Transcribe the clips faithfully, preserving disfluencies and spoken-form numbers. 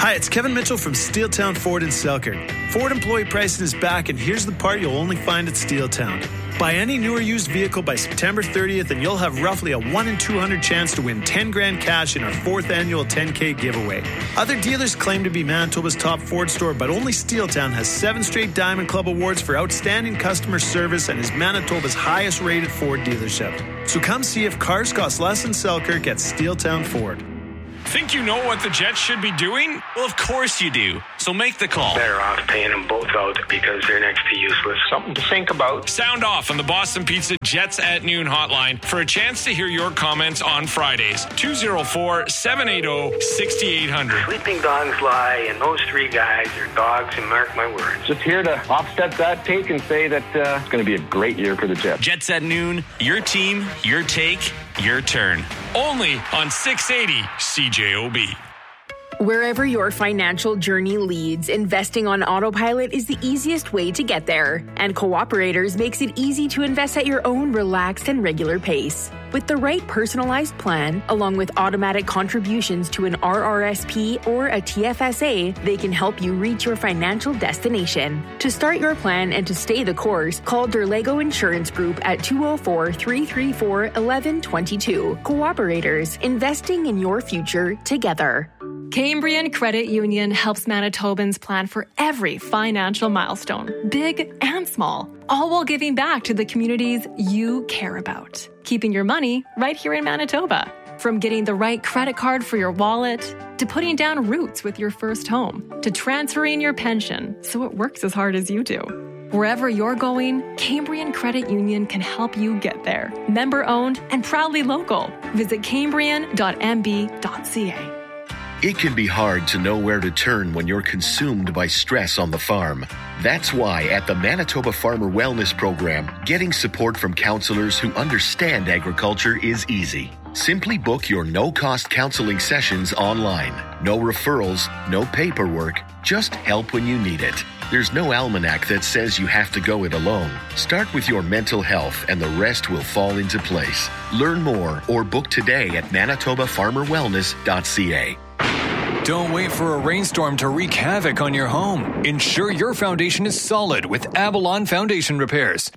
Hi, it's Kevin Mitchell from Steeltown Ford in Selkirk. Ford employee pricing is back, and here's the part you'll only find at Steeltown. Buy any new or used vehicle by September thirtieth, and you'll have roughly a one in two hundred chance to win ten grand cash in our fourth annual ten K giveaway. Other dealers claim to be Manitoba's top Ford store, but only Steeltown has seven straight Diamond Club awards for outstanding customer service and is Manitoba's highest rated Ford dealership. So come see if cars cost less in Selkirk at Steeltown Ford. Think you know what the Jets should be doing? Well, of course you do. So make the call. Better off paying them both out because they're next to useless. Something to think about. Sound off on the Boston Pizza Jets at Noon hotline for a chance to hear your comments on Fridays. two oh four, seven eight oh, six eight hundred. Sleeping dogs lie, and those three guys are dogs, and mark my words. Just here to offset that take and say that uh, it's going to be a great year for the Jets. Jets at Noon, your team, your take, your turn. Only on six eighty C J O B. Wherever your financial journey leads, investing on autopilot is the easiest way to get there. And Cooperators makes it easy to invest at your own relaxed and regular pace. With the right personalized plan, along with automatic contributions to an R R S P or a T F S A, they can help you reach your financial destination. To start your plan and to stay the course, call Derlego Insurance Group at two oh four, three three four, one one two two. Cooperators, investing in your future together. Cambrian Credit Union helps Manitobans plan for every financial milestone, big and small, all while giving back to the communities you care about. Keeping your money right here in Manitoba. From getting the right credit card for your wallet, to putting down roots with your first home, to transferring your pension so it works as hard as you do. Wherever you're going, Cambrian Credit Union can help you get there. Member owned and proudly local. Visit cambrian dot m b dot c a. It can be hard to know where to turn when you're consumed by stress on the farm. That's why at the Manitoba Farmer Wellness Program, getting support from counselors who understand agriculture is easy. Simply book your no-cost counseling sessions online. No referrals, no paperwork, just help when you need it. There's no almanac that says you have to go it alone. Start with your mental health and the rest will fall into place. Learn more or book today at manitoba farmer wellness dot c a. Don't wait for a rainstorm to wreak havoc on your home. Ensure your foundation is solid with Avalon Foundation Repairs.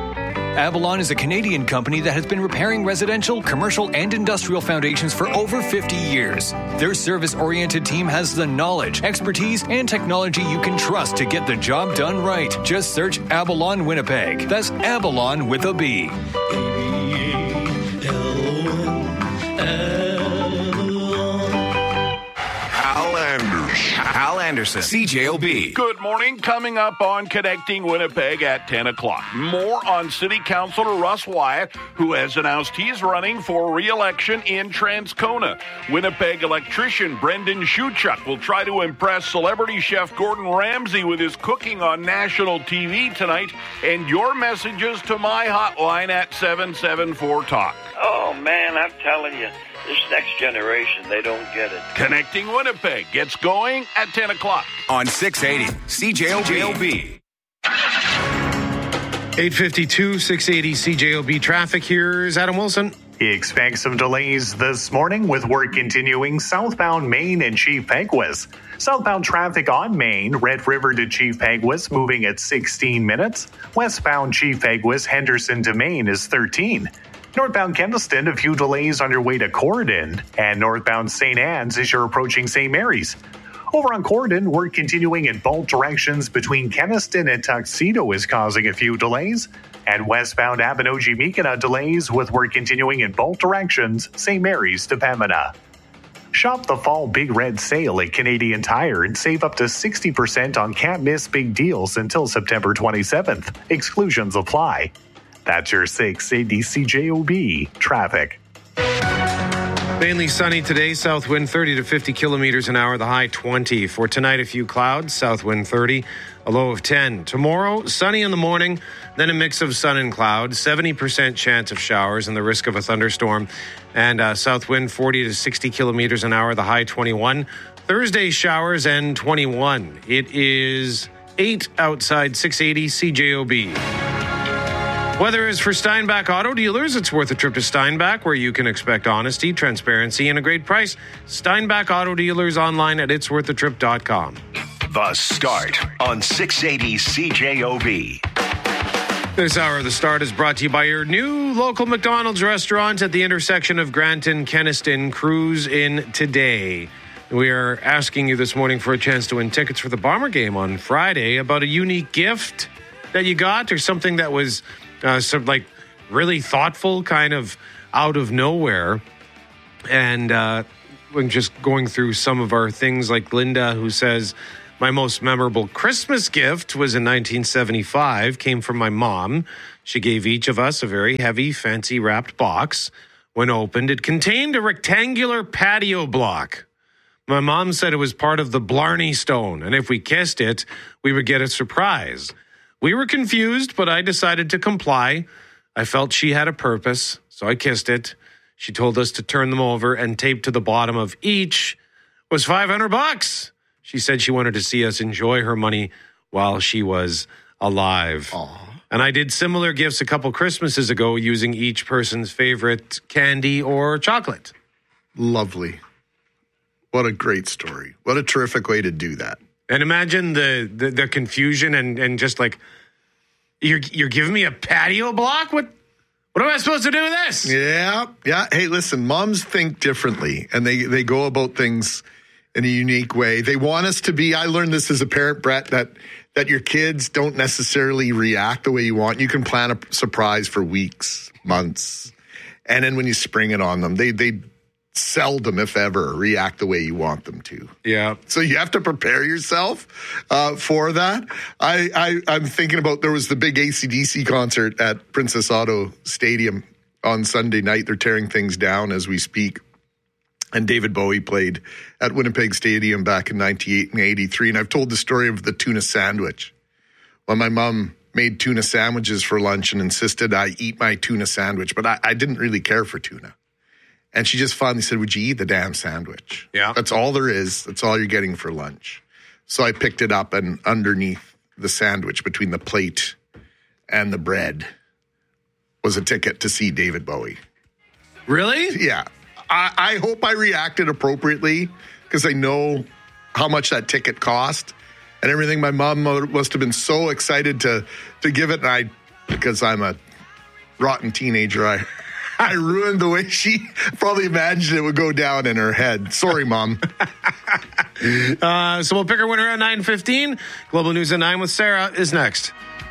Avalon is a Canadian company that has been repairing residential, commercial, and industrial foundations for over fifty years. Their service-oriented team has the knowledge, expertise, and technology you can trust to get the job done right. Just search Avalon Winnipeg. That's Avalon with a B. Al Anderson, C J O B. Good morning. Coming up on Connecting Winnipeg at ten o'clock. More on City Councilor Russ Wyatt, who has announced he's running for re-election in Transcona. Winnipeg electrician Brendan Shuchuk will try to impress celebrity chef Gordon Ramsay with his cooking on national T V tonight. And your messages to my hotline at seven seven four talk. Oh, man, I'm telling you. This next generation, they don't get it. Connecting Winnipeg gets going at ten o'clock. On six eighty, C J O B. eight fifty-two, six eighty C J O B traffic. Here's Adam Wilson. Expect some delays this morning with work continuing southbound Main and Chief Peguis. Southbound traffic on Main, Red River to Chief Peguis, moving at sixteen minutes. Westbound Chief Peguis, Henderson to Main is thirteen. Northbound Kendallston, a few delays on your way to Corridon, and northbound Saint Anne's as you're approaching Saint Mary's. Over on Corridon, work continuing in both directions between Kenaston and Tuxedo is causing a few delays, and westbound Abinogi-Mekina delays with work continuing in both directions, Saint Mary's to Pembina. Shop the fall Big Red Sale at Canadian Tire and save up to sixty percent on can't miss big deals until September twenty-seventh. Exclusions apply. That's your six eighty C J O B traffic. Mainly sunny today, south wind thirty to fifty kilometers an hour, the high twenty. For tonight, a few clouds, south wind thirty, a low of ten. Tomorrow, sunny in the morning, then a mix of sun and clouds, seventy percent chance of showers and the risk of a thunderstorm. And uh, south wind forty to sixty kilometers an hour, the high twenty-one. Thursday, showers and twenty-one. It is eight outside six eighty C J O B. Weather is for Steinbach Auto Dealers. It's worth a trip to Steinbach, where you can expect honesty, transparency, and a great price. Steinbach Auto Dealers online at its worth a trip dot com. The Start on six eighty C J O B. This hour of The Start is brought to you by your new local McDonald's restaurant at the intersection of Grant and Kenaston. Cruise in today. We are asking you this morning for a chance to win tickets for the Bomber game on Friday, about a unique gift that you got or something that was uh, some, like really thoughtful, kind of out of nowhere. And uh, when just going through some of our things, like Linda, who says, my most memorable Christmas gift was in nineteen seventy-five, came from my mom. She gave each of us a very heavy, fancy wrapped box. When opened, it contained a rectangular patio block. My mom said it was part of the Blarney Stone, and if we kissed it, we would get a surprise. We were confused, but I decided to comply. I felt she had a purpose, so I kissed it. She told us to turn them over, and taped to the bottom of each was five hundred bucks. She said she wanted to see us enjoy her money while she was alive. Aww. And I did similar gifts a couple Christmases ago using each person's favorite candy or chocolate. Lovely. What a great story. What a terrific way to do that. And imagine the, the, the confusion and, and just like, you're you're giving me a patio block? What what am I supposed to do with this? Yeah, yeah. Hey, listen, moms think differently, and they, they go about things in a unique way. They want us to be, I learned this as a parent, Brett, that, that your kids don't necessarily react the way you want. You can plan a surprise for weeks, months, and then when you spring it on them, they they seldom, if ever, react the way you want them to. Yeah. So you have to prepare yourself uh, for that. I, I, I'm thinking about, there was the big A C D C concert at Princess Auto Stadium on Sunday night. They're tearing things down as we speak. And David Bowie played at Winnipeg Stadium back in ninety-eight and eighty-three. And I've told the story of the tuna sandwich. When my mom made tuna sandwiches for lunch and insisted I eat my tuna sandwich, but I, I didn't really care for tuna. And she just finally said, would you eat the damn sandwich? Yeah. That's all there is. That's all you're getting for lunch. So I picked it up, and underneath the sandwich, between the plate and the bread, was a ticket to see David Bowie. Really? Yeah. I, I hope I reacted appropriately, because I know how much that ticket cost and everything. My mom must have been so excited to, to give it. And I, because I'm a rotten teenager, I... I ruined the way she probably imagined it would go down in her head. Sorry, Mom. uh, so we'll pick our winner at nine fifteen. Global News at nine with Sarah is next.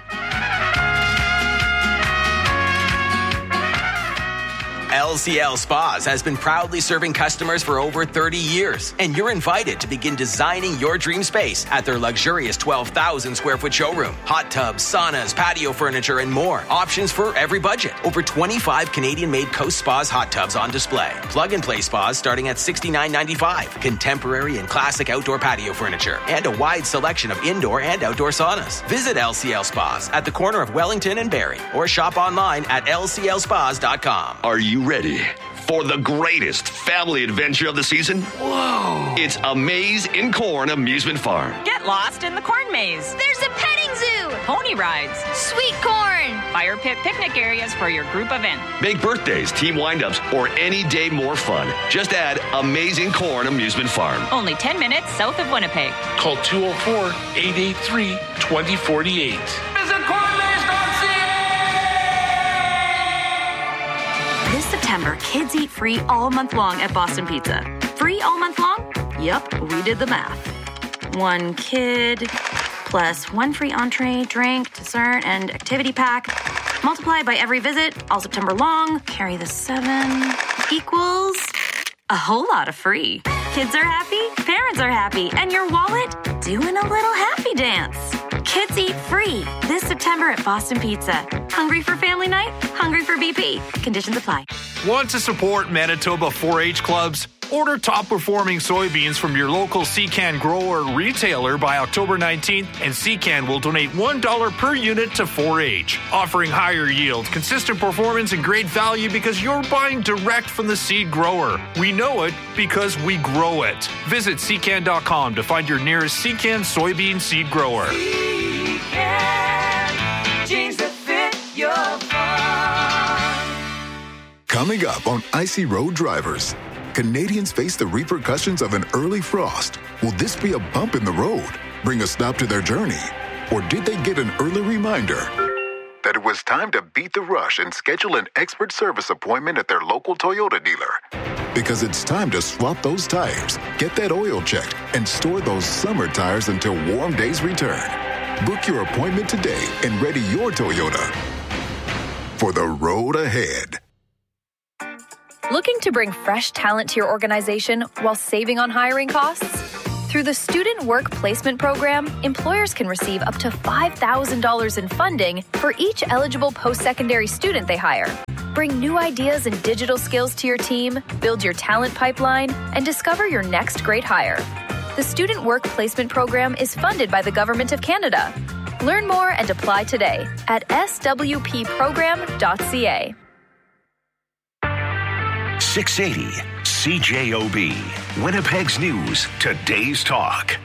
L C L Spas has been proudly serving customers for over thirty years, and you're invited to begin designing your dream space at their luxurious twelve thousand square foot showroom. Hot tubs, saunas, patio furniture, and more. Options for every budget. Over twenty-five Canadian-made Coast Spas hot tubs on display. Plug-and-play spas starting at sixty-nine ninety-five. Contemporary and classic outdoor patio furniture, and a wide selection of indoor and outdoor saunas. Visit L C L Spas at the corner of Wellington and Barrie, or shop online at L C L spas dot com. Are you ready for the greatest family adventure of the season? Whoa! It's A Maze in Corn Amusement Farm. Get lost in the corn maze. There's a petting zoo. Pony rides. Sweet corn. Fire pit picnic areas for your group event. Make birthdays, team windups, or any day more fun. Just add Amazing Corn Amusement Farm. Only ten minutes south of Winnipeg. Call two oh four, eight eight three, two oh four eight. Visit corn maze dot c a. This September, kids eat free all month long at Boston Pizza. Free all month long? Yep, we did the math. One kid plus one free entree, drink, dessert, and activity pack. Multiply by every visit, all September long. Carry the seven equals a whole lot of free. Kids are happy, parents are happy, and your wallet doing a little happy dance. Kids eat free this September at Boston Pizza. Hungry for family night? Hungry for B P. Conditions apply. Want to support Manitoba four H clubs? Order top-performing soybeans from your local Secan grower or retailer by October nineteenth, and Secan will donate one dollar per unit to four H, offering higher yield, consistent performance, and great value because you're buying direct from the seed grower. We know it because we grow it. Visit secan dot com to find your nearest Secan soybean seed grower. Secan, jeans that fit your body. Coming up on Icy Road Drivers, Canadians face the repercussions of an early frost. Will this be a bump in the road, bring a stop to their journey? Or did they get an early reminder that it was time to beat the rush and schedule an expert service appointment at their local Toyota dealer? Because it's time to swap those tires, get that oil checked, and store those summer tires until warm days return. Book your appointment today and ready your Toyota for the road ahead. Looking to bring fresh talent to your organization while saving on hiring costs? Through the Student Work Placement Program, employers can receive up to five thousand dollars in funding for each eligible post-secondary student they hire. Bring new ideas and digital skills to your team, build your talent pipeline, and discover your next great hire. The Student Work Placement Program is funded by the Government of Canada. Learn more and apply today at s w p program dot c a. six eighty C J O B, Winnipeg's News, today's talk.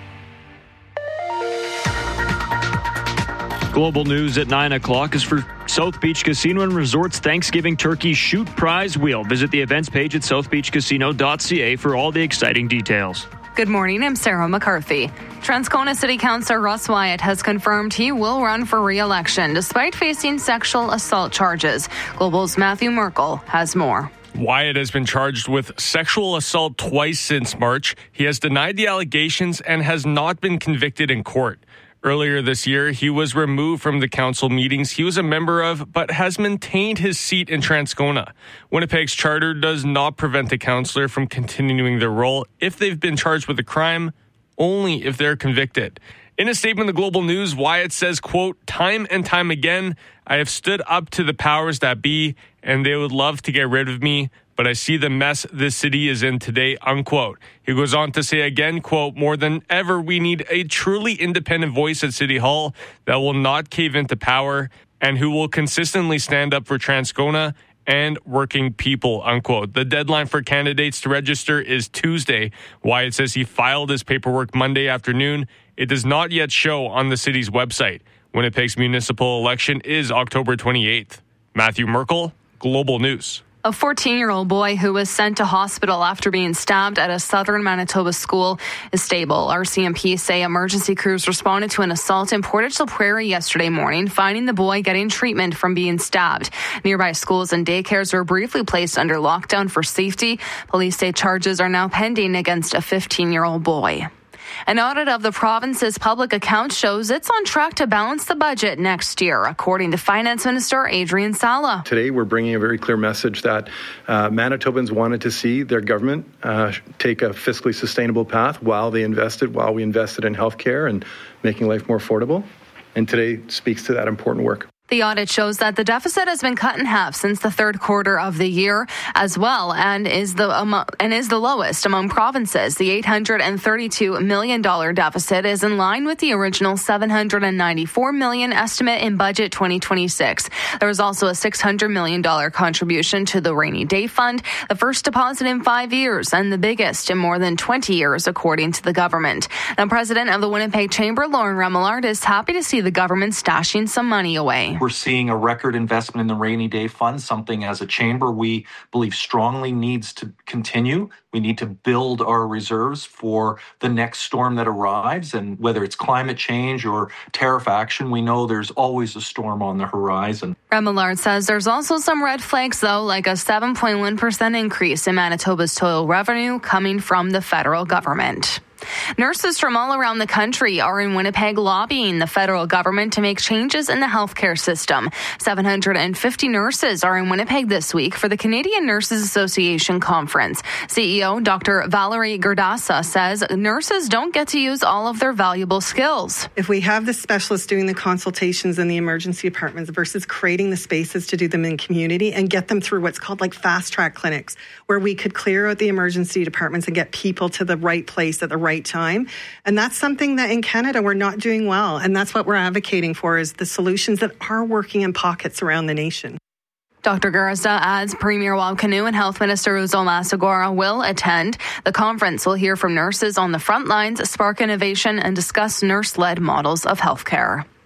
Global news at nine o'clock is for South Beach Casino and Resort's Thanksgiving Turkey Shoot Prize Wheel. Visit the events page at south beach casino dot c a for all the exciting details. Good morning, I'm Sarah McCarthy. Transcona City Councillor Russ Wyatt has confirmed he will run for re-election despite facing sexual assault charges. Global's Matthew Merkel has more. Wyatt has been charged with sexual assault twice since March. He has denied the allegations and has not been convicted in court. Earlier this year, he was removed from the council meetings he was a member of, but has maintained his seat in Transcona. Winnipeg's charter does not prevent the councillor from continuing their role if they've been charged with a crime, only if they're convicted. In a statement to Global News, Wyatt says, quote, "Time and time again, I have stood up to the powers that be, and they would love to get rid of me, but I see the mess this city is in today," unquote. He goes on to say again, quote, "More than ever, we need a truly independent voice at City Hall that will not cave into power and who will consistently stand up for Transcona and working people," unquote. The deadline for candidates to register is Tuesday. Wyatt says he filed his paperwork Monday afternoon. It does not yet show on the city's website. Winnipeg's municipal election is October twenty-eighth. Matthew Merkel, Global News. A fourteen-year-old boy who was sent to hospital after being stabbed at a southern Manitoba school is stable. R C M P say emergency crews responded to an assault in Portage la Prairie yesterday morning, finding the boy getting treatment from being stabbed. Nearby schools and daycares were briefly placed under lockdown for safety. Police say charges are now pending against a fifteen-year-old boy. An audit of the province's public accounts shows it's on track to balance the budget next year, according to Finance Minister Adrian Sala. Today, we're bringing a very clear message that uh, Manitobans wanted to see their government uh, take a fiscally sustainable path while they invested, while we invested in healthcare and making life more affordable. And today speaks to that important work. The audit shows that the deficit has been cut in half since the third quarter of the year as well, and is the um, and is the lowest among provinces. The eight hundred thirty-two million dollars deficit is in line with the original seven hundred ninety-four million dollars estimate in budget twenty twenty-six. There was also a six hundred million dollars contribution to the Rainy Day Fund, the first deposit in five years and the biggest in more than twenty years, according to the government. Now, President of the Winnipeg Chamber, Lauren Remillard, is happy to see the government stashing some money away. We're seeing a record investment in the Rainy Day Fund, something as a chamber we believe strongly needs to continue. We need to build our reserves for the next storm that arrives, and whether it's climate change or tariff action, we know there's always a storm on the horizon. Remillard says there's also some red flags, though, like a seven point one percent increase in Manitoba's total revenue coming from the federal government. Nurses from all around the country are in Winnipeg lobbying the federal government to make changes in the healthcare system. seven hundred fifty nurses are in Winnipeg this week for the Canadian Nurses Association conference. C E O Doctor Valerie Gerdasa says nurses don't get to use all of their valuable skills. If we have the specialists doing the consultations in the emergency departments versus creating the spaces to do them in community and get them through what's called like fast track clinics, where we could clear out the emergency departments and get people to the right place at the right time. And that's something that in Canada we're not doing well. And that's what we're advocating for, is the solutions that are working in pockets around the nation. Doctor Garza adds Premier Wabkanu and Health Minister Uzoma Segura will attend. The conference will hear from nurses on the front lines, spark innovation, and discuss nurse-led models of healthcare.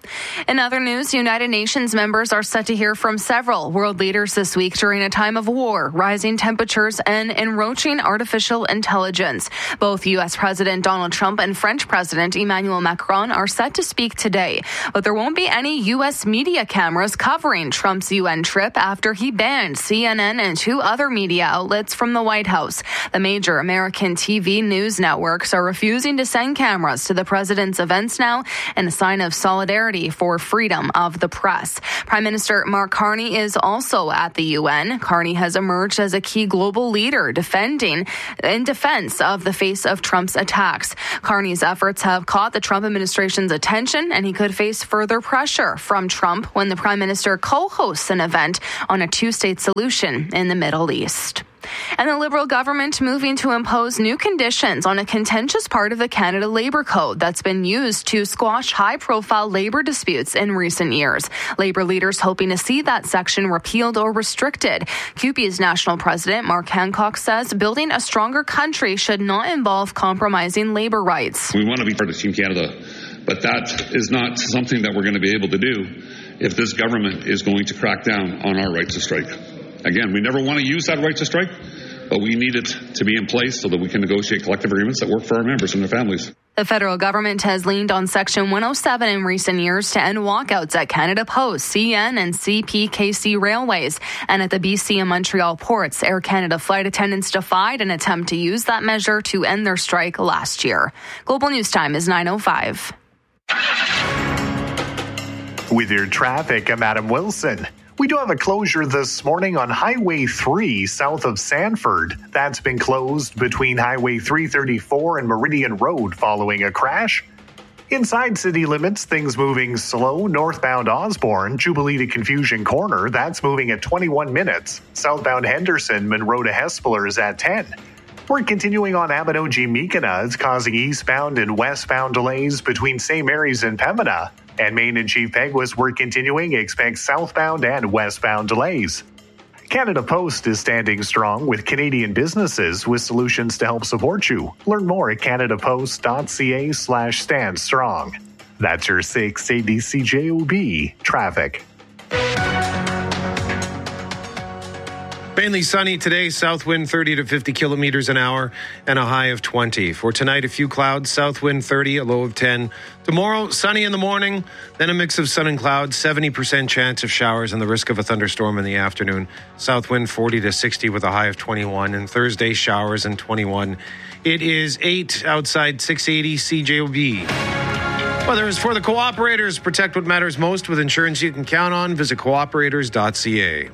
In other news, United Nations members are set to hear from several world leaders this week during a time of war, rising temperatures, and encroaching artificial intelligence. Both U S. President Donald Trump and French President Emmanuel Macron are set to speak today, but there won't be any U S media cameras covering Trump's U N trip after he banned C N N and two other media outlets from the White House. The major American T V news networks are refusing to send cameras to the president's events now in a sign of solidarity for freedom of the press. Prime Minister Mark Carney is also at the U N. Carney has emerged as a key global leader defending in defense of the face of Trump's attacks. Carney's efforts have caught the Trump administration's attention, and he could face further pressure from Trump when the Prime Minister co-hosts an event on a two-state solution in the Middle East. And the Liberal government moving to impose new conditions on a contentious part of the Canada Labour Code that's been used to squash high-profile labour disputes in recent years. Labour leaders hoping to see that section repealed or restricted. C U P E's national president, Mark Hancock, says building a stronger country should not involve compromising labour rights. We want to be part of Team Canada, but that is not something that we're going to be able to do if this government is going to crack down on our right to strike. Again, we never want to use that right to strike, but we need it to be in place so that we can negotiate collective agreements that work for our members and their families. The federal government has leaned on Section one oh seven in recent years to end walkouts at Canada Post, C N, and C P K C railways. And at the B C and Montreal ports, Air Canada flight attendants defied an attempt to use that measure to end their strike last year. Global News Time is nine oh five. With your traffic, I'm Adam Wilson. We do have a closure this morning on Highway three south of Sanford. That's been closed between Highway three thirty-four and Meridian Road following a crash. Inside city limits, things moving slow. Northbound Osborne, Jubilee to Confusion Corner, that's moving at twenty-one minutes. Southbound Henderson, Monroe to Hespeler is at ten. We're continuing on Abinogi-Meekina. It's causing eastbound and westbound delays between Saint Mary's and Pembina. And Main and Chief Peguis, we're continuing. Expect southbound and westbound delays. Canada Post is standing strong with Canadian businesses with solutions to help support you. Learn more at canadapost.ca slash stand strong. That's your six eighty C J O B traffic. Mainly sunny today, south wind thirty to fifty kilometers an hour and a high of twenty. For tonight, a few clouds, south wind thirty, a low of ten. Tomorrow, sunny in the morning, then a mix of sun and clouds, seventy percent chance of showers and the risk of a thunderstorm in the afternoon. South wind forty to sixty with a high of twenty-one. And Thursday, showers and twenty-one. It is eight outside six eighty C J O B. Weather is for the Cooperators. Protect what matters most with insurance you can count on. Visit cooperators dot c a.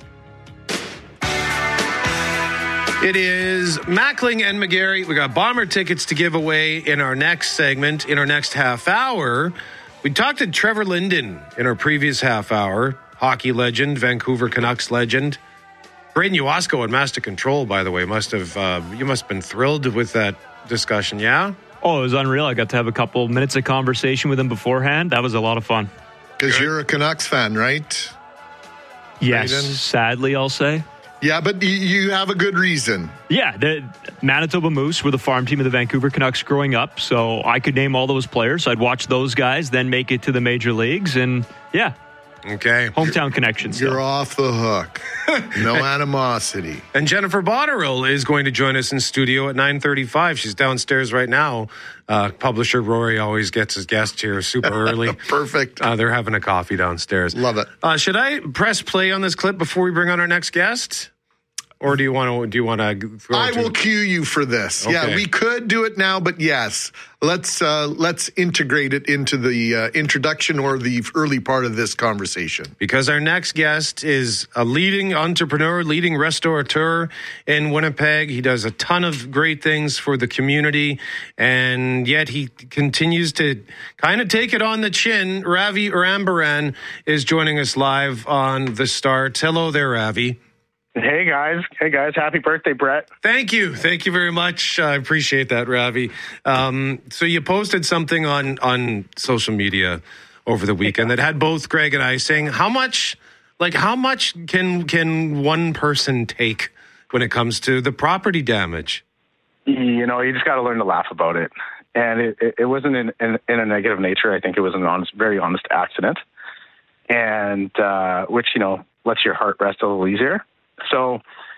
It is Mackling and McGarry. We got Bomber tickets to give away in our next segment, in our next half hour. We talked to Trevor Linden in our previous half hour, hockey legend, Vancouver Canucks legend. Braden Uwasko at Master Control, by the way, must have uh, you must have been thrilled with that discussion, yeah? Oh, it was unreal. I got to have a couple minutes of conversation with him beforehand. That was a lot of fun. Because you're a Canucks fan, right? Yes, Braden? Sadly, I'll say. Yeah, but you have a good reason. Yeah, the Manitoba Moose were the farm team of the Vancouver Canucks growing up, so I could name all those players. So I'd watch those guys, then make it to the major leagues, and yeah. Okay. Hometown connections. You're still off the hook. No animosity. And Jennifer Botterill is going to join us in studio at nine thirty-five. She's downstairs right now. Uh, publisher Rory always gets his guests here super early. Perfect. Uh, they're having a coffee downstairs. Love it. Uh, should I press play on this clip before we bring on our next guest? Or do you want to? Do you want to? I will cue you for this. Okay. Yeah, we could do it now, but yes, let's uh, let's integrate it into the uh, introduction or the early part of this conversation. Because our next guest is a leading entrepreneur, leading restaurateur in Winnipeg. He does a ton of great things for the community, and yet he continues to kind of take it on the chin. Ravi Rambaran is joining us live on The Start. Hello there, Ravi. Hey, guys. Hey, guys. Happy birthday, Brett. Thank you. Thank you very much. I appreciate that, Ravi. Um, so you posted something on, on social media over the weekend that had both Greg and I saying, how much, like, how much can can one person take when it comes to the property damage? You know, you just got to learn to laugh about it. and it, it, it wasn't in, in, in a negative nature. I think it was an honest, very honest accident, and uh, which, you know, lets your heart rest a little easier. So,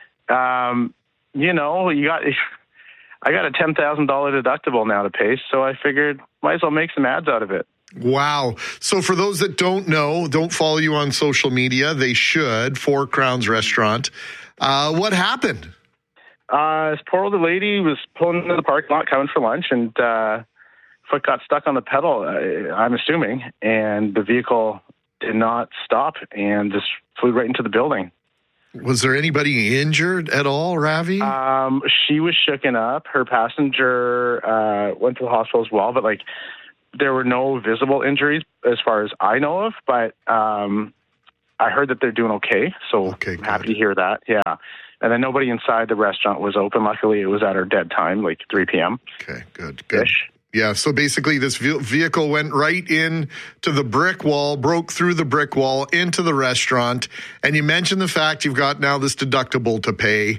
um, you know, you got, I got a ten thousand dollars deductible now to pay, so I figured might as well make some ads out of it. Wow. So for those that don't know, don't follow you on social media, they should. Four Crowns Restaurant. Uh, what happened? Uh, this poor old lady was pulling into the parking lot coming for lunch, and uh, foot got stuck on the pedal, uh, I'm assuming, and the vehicle did not stop and just flew right into the building. Was there anybody injured at all, Ravi? Um, she was shooken up. Her passenger uh, went to the hospital as well, but like there were no visible injuries as far as I know of. But um, I heard that they're doing okay, so okay, I'm happy to hear that. Yeah, and then nobody inside the restaurant was open. Luckily, it was at our dead time, like three p.m. Okay, good, good. Ish. Yeah, so basically this vehicle went right in to the brick wall, broke through the brick wall into the restaurant. And you mentioned the fact you've got now this deductible to pay.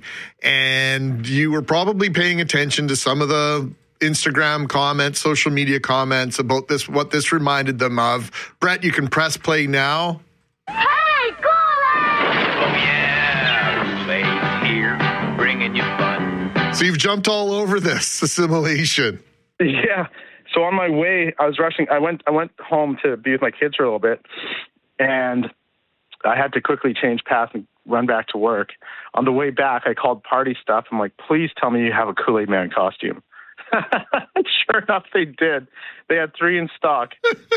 And you were probably paying attention to some of the Instagram comments, social media comments about this, what this reminded them of. Brett, you can press play now. Hey, Kool-Aid! Oh, yeah, Kool-Aid here, bringing you fun. So you've jumped all over this assimilation. Yeah. So on my way, I was rushing. I went. I went home to be with my kids for a little bit, and I had to quickly change path and run back to work. On the way back, I called Party Stuff. I'm like, please tell me you have a Kool-Aid Man costume. Sure enough, they did. They had three in stock.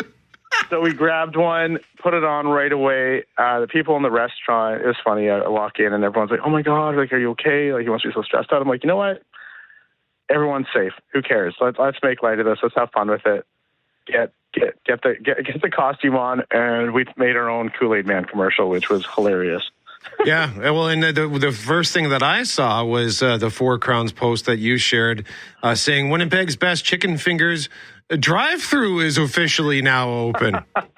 So we grabbed one, put it on right away. Uh, the people in the restaurant, it was funny. I, I walk in and everyone's like, oh my God, like, are you okay? Like, you must be so stressed out. I'm like, you know what? Everyone's safe. Who cares? Let's let's make light of this. Let's have fun with it. Get get get the get, get the costume on, and we made our own Kool-Aid Man commercial, which was hilarious. Yeah, well, and the, the first thing that I saw was uh, the Four Crowns post that you shared, uh, saying Winnipeg's best chicken fingers drive-through is officially now open.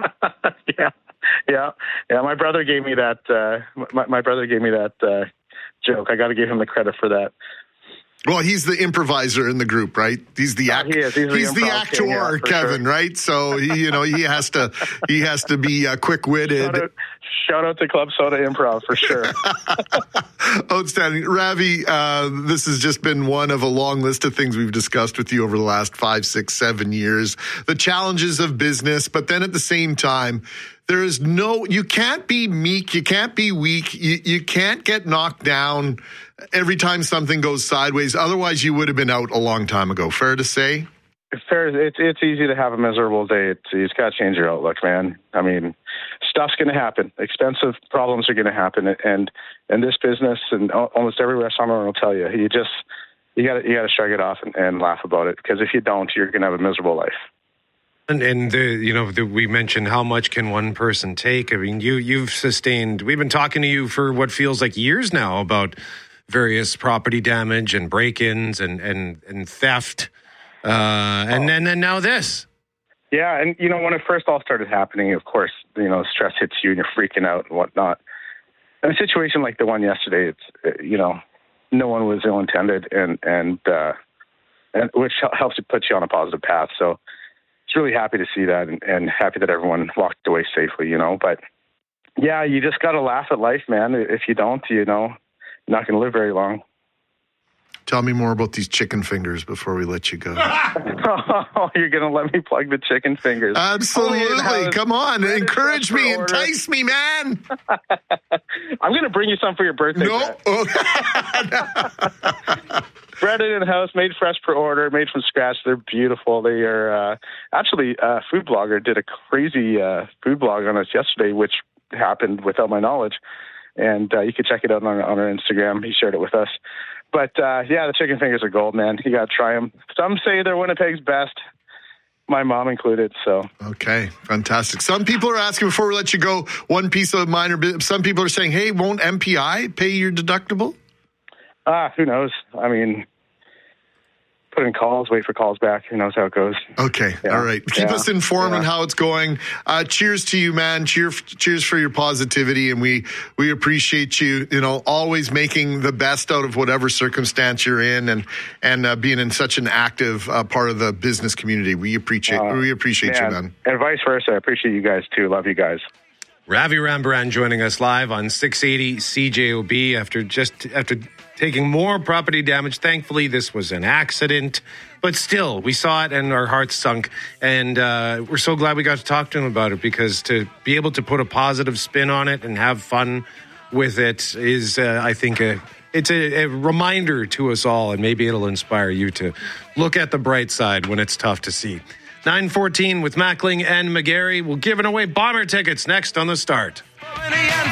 yeah, yeah, yeah. My brother gave me that. Uh, my, my brother gave me that uh, joke. I got to give him the credit for that. Well, he's the improviser in the group, right? He's the act- he is. He's, he's the, the actor, king, yeah, Kevin, sure. right? So he, you know, he has to he has to be uh, quick-witted. Shout out, shout out to Club Soda Improv for sure. Outstanding, Ravi. Uh, this has just been one of a long list of things we've discussed with you over the last five, six, seven years. The challenges of business, but then at the same time, there is no. You can't be meek. You can't be weak. You you can't get knocked down every time something goes sideways. Otherwise, you would have been out a long time ago. Fair to say? It's fair. It's it's easy to have a miserable day. It's, you just got to change your outlook, man. I mean, stuff's going to happen. Expensive problems are going to happen, and and this business and almost every restaurant owner will tell you, you just you got you got to shrug it off and, and laugh about it, because if you don't, you're going to have a miserable life. And, and the, you know, the, we mentioned how much can one person take. I mean, you you've sustained. We've been talking to you for what feels like years now about various property damage and break-ins and and and theft, uh, and then and now this. Yeah, and you know, when it first all started happening, of course, you know, stress hits you and you're freaking out and whatnot. In a situation like the one yesterday, it's, you know, no one was ill-intended, and and uh, and which helps you put you on a positive path. So it's really happy to see that, and, and happy that everyone walked away safely. You know, but yeah, you just got to laugh at life, man. If you don't, you know, you're not going to live very long. Tell me more about these chicken fingers before we let you go. Oh, you're going to let me plug the chicken fingers? Absolutely. Come on. Encourage me. Order. Entice me, man. I'm going to bring you some for your birthday. No. Oh. Bread in house, made fresh per order, made from scratch. They're beautiful. They are uh, actually a food blogger did a crazy uh, food blog on us yesterday, which happened without my knowledge. And uh, you can check it out on, on our Instagram. He shared it with us. But, uh, yeah, the chicken fingers are gold, man. You got to try them. Some say they're Winnipeg's best, my mom included, so. Okay, fantastic. Some people are asking, before we let you go, one piece of minor bit. Some people are saying, hey, won't M P I pay your deductible? Ah, who knows? I mean, put in calls, wait for calls back. Who knows how it goes? Okay. Yeah. All right. Keep Yeah. us informed Yeah. on how it's going. Uh, cheers to you, man. Cheer, cheers for your positivity. And we, we appreciate you, you know, always making the best out of whatever circumstance you're in and, and uh, being in such an active uh, part of the business community. We appreciate, Uh, we appreciate man. you, man. And vice versa. I appreciate you guys too. Love you guys. Ravi Rambaran joining us live on six eighty C J O B after just after taking more property damage. Thankfully, this was an accident, but still, we saw it and our hearts sunk. And uh, we're so glad we got to talk to him about it, because to be able to put a positive spin on it and have fun with it is, uh, I think, a it's a, a reminder to us all, and maybe it'll inspire you to look at the bright side when it's tough to see. nine fourteen with Mackling and McGarry. We're giving away Bomber tickets next on The Start.